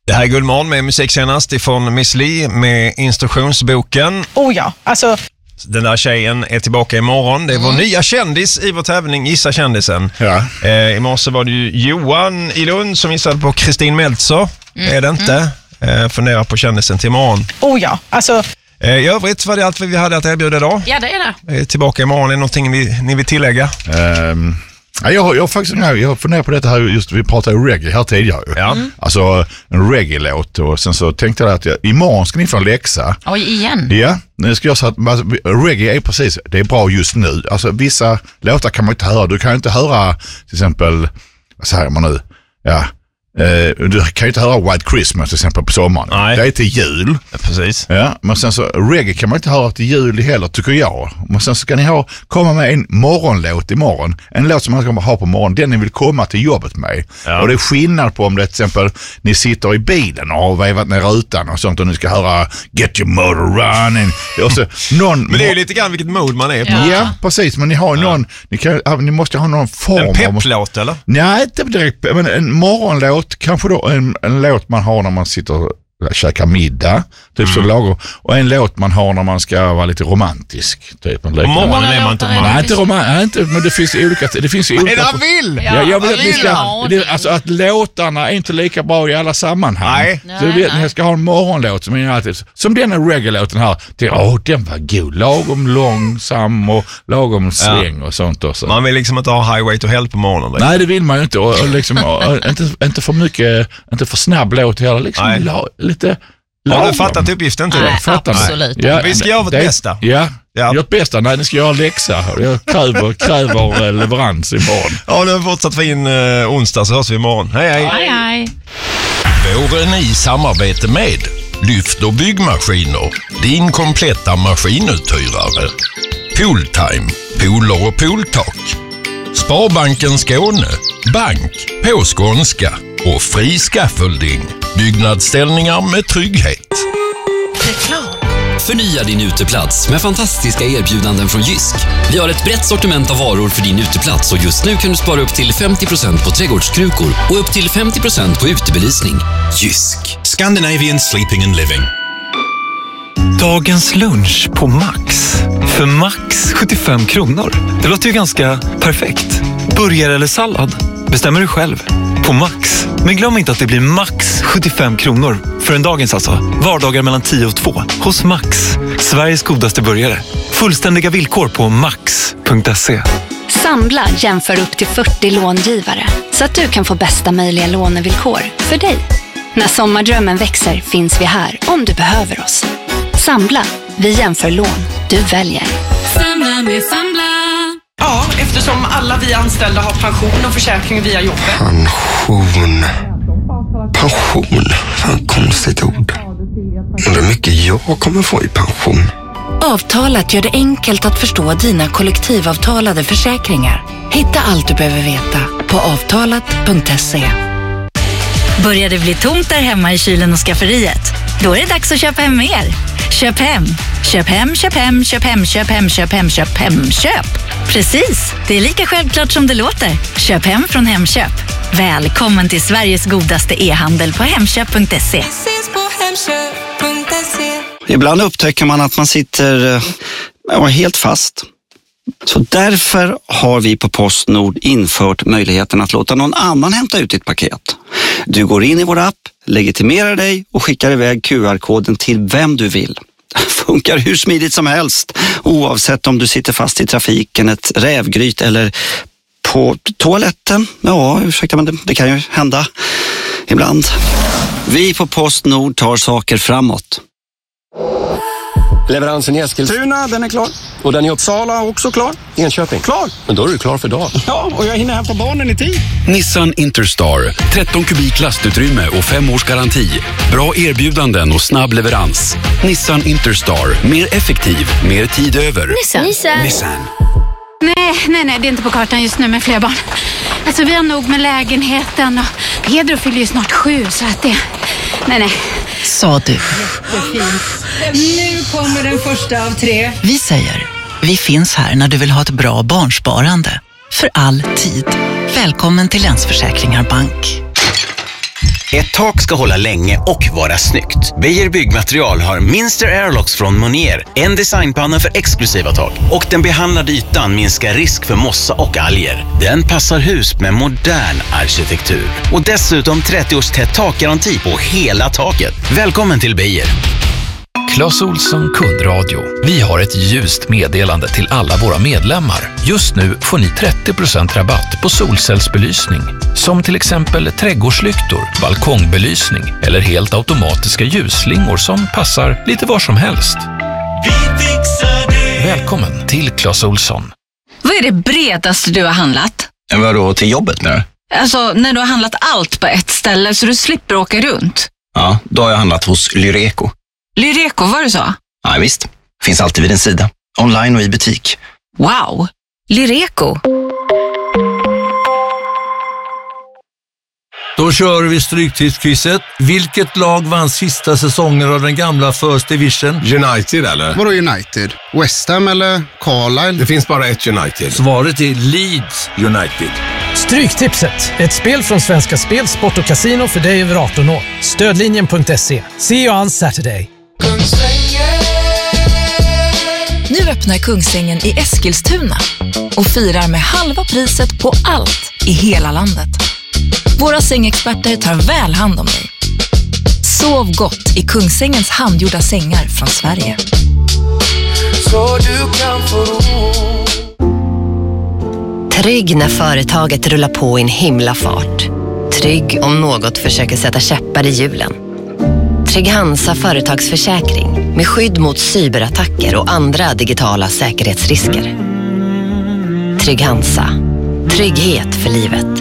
Det här är Guldmorgon med musik senast ifrån Miss Li med instruktionsboken. Oh ja, alltså... Den där tjejen är tillbaka imorgon. Det är vår nya kändis i vår tävling Gissa kändisen. Ja. I morse var det ju Johan i Lund som gissade på Kristin Meltzer. Är det inte? Funderar på kändisen till imorgon. Oh ja, alltså... I övrigt var det allt vi hade att erbjuda idag. Ja, det är det. Tillbaka imorgon, är det någonting ni vill tillägga? Jag funderar på detta här, just vi pratade ju reggae här tidigare. Ja. Alltså en reggae-låt, och sen så tänkte jag att imorgon ska ni få en läxa. Oj, igen? Ja, nu ska jag säga att reggae är precis, det är bra just nu. Alltså vissa låtar kan man inte höra, du kan inte höra till exempel, vad säger man nu, du kan ju inte höra White Christmas till exempel på sommaren. Nej. Det är till jul. Ja, precis. Ja, men sen så reggae kan man inte höra till jul heller, tycker jag. Men sen ska ni komma med en morgonlåt imorgon. En låt som man ska ha på morgonen, den ni vill komma till jobbet med. Ja. Och det är skillnad på om det till exempel ni sitter i bilen och har vevat ner rutan och sånt och ni ska höra Get your motor running. Men det är ju lite grann vilket mod man är på. Ja, precis. Men ni har någon, ni måste ha någon form. En pepplåt eller? Nej, inte direkt. Men en morgonlåt, kanske då en låt man har när man sitter och käkar middag, typ så lagom. Och en låt man har när man ska vara lite romantisk, typ. På morgonen är man inte romantisk. Nej, inte men det finns olika. Det finns olika. Är det vill? Ja, jag vill att ni ska, alltså att låtarna är inte lika bra i alla sammanhang. Nej. Så ni ska ha en morgonlåt som är alltid, som den är reggae-låten här. Den var god, lagom långsam och lagom sväng och sånt också. Man vill liksom inte ha Highway to Hell på morgonen. Liksom. Nej, det vill man ju inte. Och liksom, inte för mycket, inte för snabb låt heller. Liksom, lite har du fattat uppgiften till det? Absolut. Ja, vi ska göra vårt bästa. Ja. Gör ett bästa. Nej, ni ska göra läxa. Jag kräver leverans imorgon. Ja, nu har vi fortsatt för in onsdag, så hörs vi imorgon. Hej. Hej. Våren i samarbete med Lyft och byggmaskiner, din kompletta maskinuthyrare. Pooltime, pooler och pooltak. Sparbanken Skåne, bank på skånska och fri scaffolding. Byggnadsställningar med trygghet. Förnya din uteplats med fantastiska erbjudanden från Jysk. Vi har ett brett sortiment av varor för din uteplats och just nu kan du spara upp till 50% på trädgårdskrukor och upp till 50% på utebelysning. Jysk. Scandinavian Sleeping and Living. Dagens lunch på Max. För Max 75 kronor. Det låter ju ganska perfekt. Burgare eller sallad? Bestämmer du själv. På Max. Men glöm inte att det blir Max 75 kronor. För en dagens alltså. Vardagar mellan 10 och 2. Hos Max. Sveriges godaste burgare. Fullständiga villkor på max.se. Samla jämför upp till 40 långivare. Så att du kan få bästa möjliga lånevillkor för dig. När sommardrömmen växer finns vi här om du behöver oss. Samla. Vi jämför lån. Du väljer. Samla med Samla. Ja, eftersom alla vi anställda har pension och försäkring via jobbet. Pension? Fan, konstigt ord. Undrar hur mycket jag kommer få i pension. Avtalat gör det enkelt att förstå dina kollektivavtalade försäkringar. Hitta allt du behöver veta på avtalat.se. Börjar det bli tomt där hemma i kylen och skafferiet? Då är det dags att köpa hem mer. Köp hem. Köp hem, köp hem, köp hem, köp hem, köp hem, köp hem, köp. Precis, det är lika självklart som det låter. Köp hem från Hemköp. Välkommen till Sveriges godaste e-handel på hemköp.se. Ibland upptäcker man att man sitter helt fast. Så därför har vi på PostNord infört möjligheten att låta någon annan hämta ut ditt paket. Du går in i vår app, legitimerar dig och skickar iväg QR-koden till vem du vill. Funkar hur smidigt som helst, oavsett om du sitter fast i trafiken, ett rävgryt eller på toaletten. Ja, ursäkta, men det kan ju hända ibland. Vi på PostNord tar saker framåt. Leveransen i Eskilstuna, den är klar. Och den i Uppsala också klar. Enköping. Klar. Men då är du klar för dagen. Ja, och jag hinner hämta barnen i tid. Nissan Interstar. 13 kubik lastutrymme och 5 års garanti. Bra erbjudanden och snabb leverans. Nissan Interstar. Mer effektiv, mer tid över. Nissan. Nej, det är inte på kartan just nu med fler barn. Alltså vi har nog med lägenheten och Pedro fyller ju snart 7 så att det... Nej. Sa du. Nu kommer den första av 3. Vi säger, vi finns här när du vill ha ett bra barnsparande. För all tid. Välkommen till Länsförsäkringar Bank. Ett tak ska hålla länge och vara snyggt. Beijer Byggmaterial har Minster Airlocks från Monier, en designpanna för exklusiva tak. Och den behandlade ytan minskar risk för mossa och alger. Den passar hus med modern arkitektur. Och dessutom 30-års tätt takgaranti på hela taket. Välkommen till Beijer. Clas Ohlson kundradio. Vi har ett ljust meddelande till alla våra medlemmar. Just nu får ni 30% rabatt på solcellsbelysning. Som till exempel trädgårdslyktor, balkongbelysning eller helt automatiska ljusslingor som passar lite var som helst. Vi fixar det. Välkommen till Clas Ohlson. Vad är det bredaste du har handlat? Vadå, till jobbet nu? Alltså när du har handlat allt på ett ställe så du slipper åka runt. Ja, då har jag handlat hos Lyreco. Lyreco, var det så? Ja, visst. Finns alltid vid en sida. Online och i butik. Wow! Lyreco. Då kör vi stryktipsquizet. Vilket lag vann sista säsongen av den gamla First Division? United eller? Vadå United? West Ham eller Carlisle? Det finns bara ett United. Svaret är Leeds United. Stryktipset. Ett spel från Svenska Spel, Sport och Casino för dig över 18 år. Stödlinjen.se. See you on Saturday. Nu öppnar Kungsängen i Eskilstuna och firar med halva priset på allt i hela landet. Våra sängexperter tar väl hand om dig. Sov gott i Kungsängens handgjorda sängar från Sverige. Så du kan få ro. Trygg när företaget rullar på i en himla fart. Trygg om något försöker sätta käppar i hjulen. Trygg Hansa företagsförsäkring med skydd mot cyberattacker och andra digitala säkerhetsrisker. Trygg Hansa. Trygghet för livet.